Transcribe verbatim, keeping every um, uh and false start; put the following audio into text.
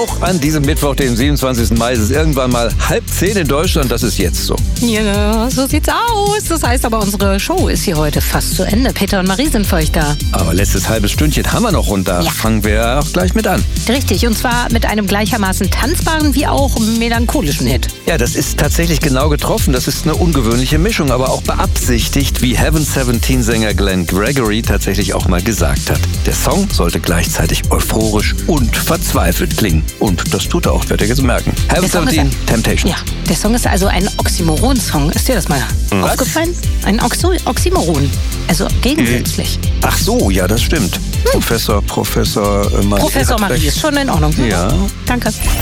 Auch an diesem Mittwoch, dem siebenundzwanzigsten Mai, ist es irgendwann mal halb zehn in Deutschland. Das ist jetzt so. Ja, so sieht's aus. Das heißt aber, unsere Show ist hier heute fast zu Ende. Peter und Marie sind für euch da. Aber letztes halbes Stündchen haben wir noch runter. Ja. Fangen wir auch gleich mit an. Richtig, und zwar mit einem gleichermaßen tanzbaren wie auch melancholischen Hit. Ja, das ist tatsächlich genau getroffen. Das ist eine ungewöhnliche Mischung, aber auch beabsichtigt, wie Heaven Seventeen-Sänger Glenn Gregory tatsächlich auch mal gesagt hat. Der Song sollte gleichzeitig euphorisch und verzweifelt klingen. Und das tut er auch, werdet ihr jetzt merken. Heaven Seventeen, Temptation. Ja, der Song ist also ein Oxymoron-Song. Ist dir das mal Was? aufgefallen? Ein Oxo Oxymoron. Also gegensätzlich. Ach so, ja, das stimmt. Hm. Professor, Professor äh, Marie. Professor hat Marie recht. ist schon in Ordnung. Ja. Danke.